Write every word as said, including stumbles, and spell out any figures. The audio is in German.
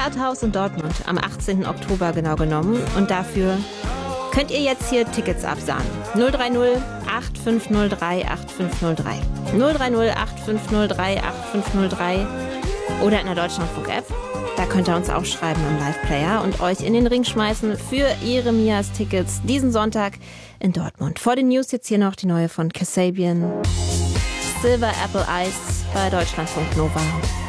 Konzerthaus in Dortmund am achtzehnten Oktober genau genommen. Und dafür könnt ihr jetzt hier Tickets absahen. null drei null acht fünf null drei acht fünf null drei. null drei null acht fünf null drei acht fünf null drei oder in der Deutschlandfunk-App. Da könnt ihr uns auch schreiben im Live-Player und euch in den Ring schmeißen für Jeremias-Tickets diesen Sonntag in Dortmund. Vor den News jetzt hier noch die neue von Kasabian, Silver Apple Ice bei Deutschlandfunk Nova.